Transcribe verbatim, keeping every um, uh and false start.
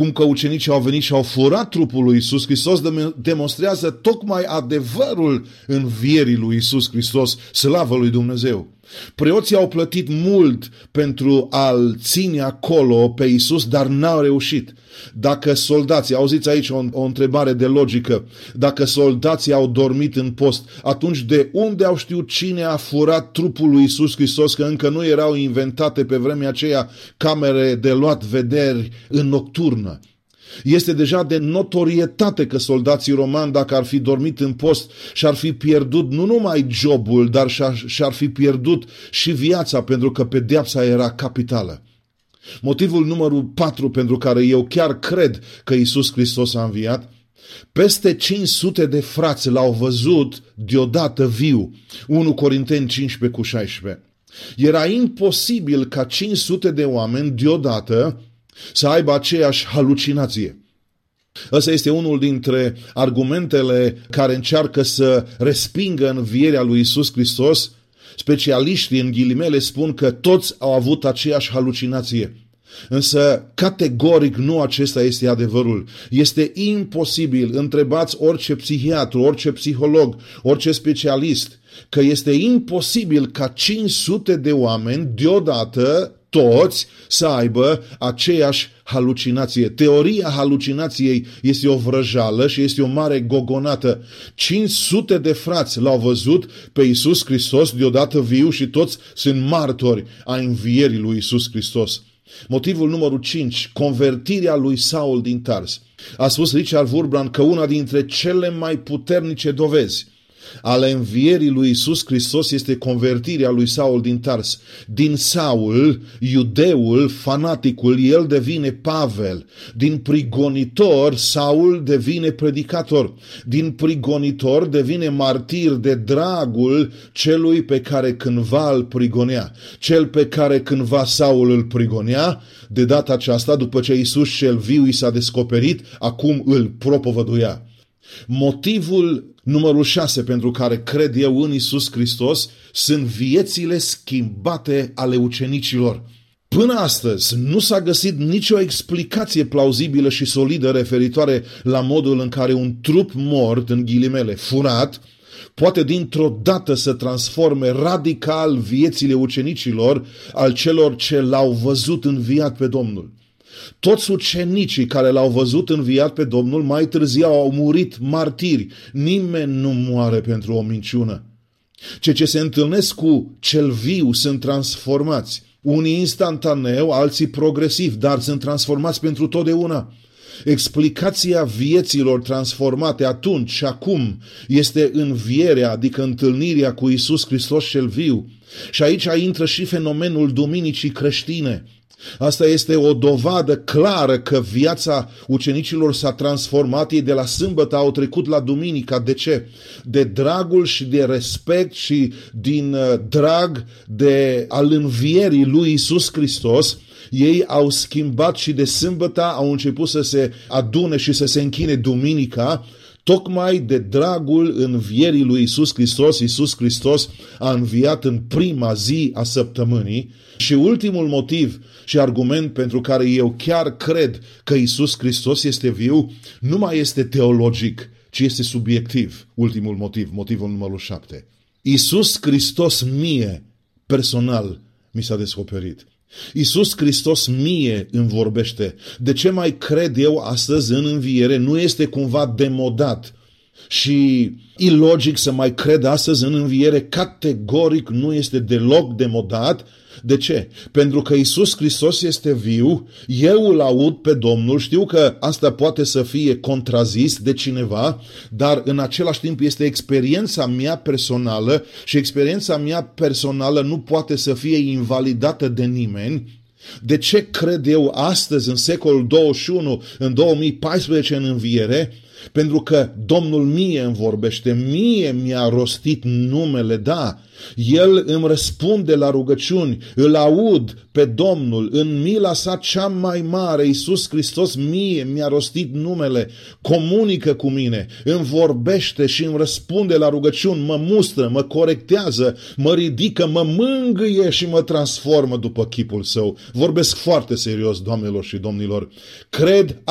cum că ucenicii au venit și au furat trupul lui Iisus Hristos, demonstrează tocmai adevărul învierii lui Iisus Hristos, slavă lui Dumnezeu. Preoții au plătit mult pentru a-L ține acolo pe Iisus, dar n-au reușit. Dacă soldații, auziți aici o, o întrebare de logică, dacă soldații au dormit în post, atunci de unde au știut cine a furat trupul lui Iisus Hristos, că încă nu erau inventate pe vremea aceea camere de luat vederi în nocturnă? Este deja de notorietate că soldații romani, dacă ar fi dormit în post, și-ar fi pierdut nu numai jobul, dar și-ar fi pierdut și viața, pentru că pedeapsa era capitală. Motivul numărul patru pentru care eu chiar cred că Iisus Hristos a înviat: peste cinci sute de frați l-au văzut deodată viu. unu Corinteni cincisprezece cu șaisprezece. Era imposibil ca cinci sute de oameni deodată să aibă aceeași halucinație. Ăsta este unul dintre argumentele care încearcă să respingă învierea lui Iisus Hristos. Specialiștii, în ghilimele, spun că toți au avut aceeași halucinație. Însă, categoric, nu acesta este adevărul. Este imposibil, întrebați orice psihiatru, orice psiholog, orice specialist, că este imposibil ca cinci sute de oameni deodată, toți, să aibă aceeași halucinație. Teoria halucinației este o vrăjală și este o mare gogonată. cinci sute de frați l-au văzut pe Iisus Hristos deodată viu și toți sunt martori a învierii lui Iisus Hristos. Motivul numărul cinci, convertirea lui Saul din Tars. A spus Richard Wurmbrand că una dintre cele mai puternice dovezi ale învierii lui Iisus Hristos este convertirea lui Saul din Tars. Din Saul, iudeul, fanaticul, el devine Pavel. Din prigonitor, Saul devine predicator. Din prigonitor devine martir de dragul celui pe care cândva îl prigonea. Cel pe care cândva Saul îl prigonea, de data aceasta, după ce Iisus cel viu i s-a descoperit, acum îl propovăduia. Motivul numărul șase pentru care cred eu în Iisus Hristos sunt viețile schimbate ale ucenicilor. Până astăzi nu s-a găsit nicio explicație plauzibilă și solidă referitoare la modul în care un trup mort, în ghilimele, furat, poate dintr-o dată să transforme radical viețile ucenicilor, al celor ce l-au văzut înviat pe Domnul. Toți ucenicii care l-au văzut înviat pe Domnul mai târziu au murit martiri. Nimeni nu moare pentru o minciună. Cei ce se întâlnesc cu cel viu sunt transformați. Unii instantaneu, alții progresiv, dar sunt transformați pentru totdeauna. Explicația vieților transformate atunci și acum este învierea, adică întâlnirea cu Iisus Hristos cel viu. Și aici intră și fenomenul duminicii creștine. Asta este o dovadă clară că viața ucenicilor s-a transformat. Ei de la sâmbătă au trecut la duminica. De ce? De dragul și de respect și din drag de al învierii lui Iisus Hristos, ei au schimbat și de sâmbătă au început să se adune și să se închine duminica, tocmai de dragul învierii lui Iisus Hristos. Iisus Hristos a înviat în prima zi a săptămânii. Și ultimul motiv și argument pentru care eu chiar cred că Iisus Hristos este viu, nu mai este teologic, ci este subiectiv. Ultimul motiv, motivul numărul șapte. Iisus Hristos mie, personal, mi s-a descoperit. Iisus Hristos mie îmi vorbește. De ce mai cred eu astăzi în înviere? Nu este cumva demodat și ilogic să mai cred astăzi în înviere? Categoric nu este deloc demodat. De ce? Pentru că Iisus Hristos este viu, eu îl aud pe Domnul, știu că asta poate să fie contrazis de cineva, dar în același timp este experiența mea personală și experiența mea personală nu poate să fie invalidată de nimeni. De ce cred eu astăzi, în secolul douăzeci și unu, în două mii paisprezece, în înviere? Pentru că Domnul mie îmi vorbește, mie mi-a rostit numele, da. El îmi răspunde la rugăciuni, îl aud pe Domnul, în mila sa cea mai mare, Iisus Hristos mie mi-a rostit numele, comunică cu mine, îmi vorbește și îmi răspunde la rugăciuni, mă mustră, mă corectează, mă ridică, mă mângâie și mă transformă după chipul său. Vorbesc foarte serios, doamnelor și domnilor. Cred